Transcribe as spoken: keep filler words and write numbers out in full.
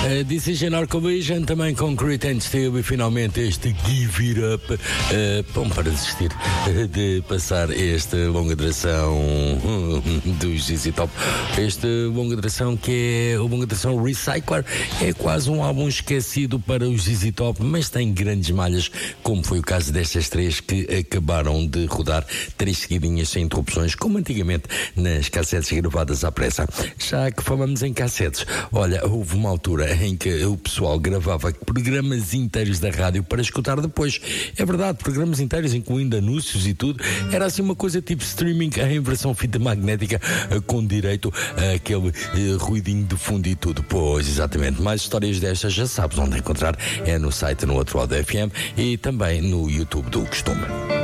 Uh, Decision Arcovision, também Concrete and Steel e finalmente este Give It Up. Uh, bom, para desistir de passar esta longa duração do Z Z Top. Esta longa duração que é a longa duração Recycler. É quase um álbum esquecido para os Z Z Top, mas tem grandes malhas, como foi o caso destas três que acabaram de rodar três seguidinhas sem interrupções, como antigamente nas cassetes gravadas à pressa. Já que falamos em cassetes, olha, houve uma altura em que o pessoal gravava programas inteiros da rádio para escutar depois. É verdade, programas inteiros, incluindo anúncios e tudo. Era assim uma coisa tipo streaming em versão fita magnética, com direito àquele uh, ruidinho de fundo e tudo. Pois, exatamente. Mais histórias destas já sabes onde encontrar. É no site, no outro lado da F M e também no YouTube do costume.